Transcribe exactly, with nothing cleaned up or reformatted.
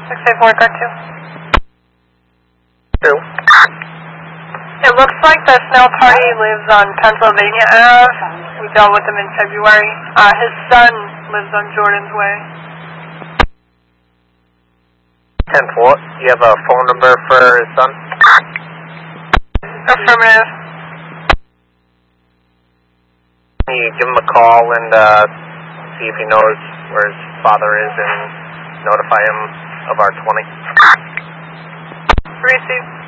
six eight four, car two. Two. It looks like the Snell party lives on Pennsylvania Avenue. We dealt with him in February. Uh, his son lives on Jordan's Way. ten four, you have a phone number for his son? Affirmative. Can you give him a call and uh, see if he knows where his father is and notify him of our twenty? Receive.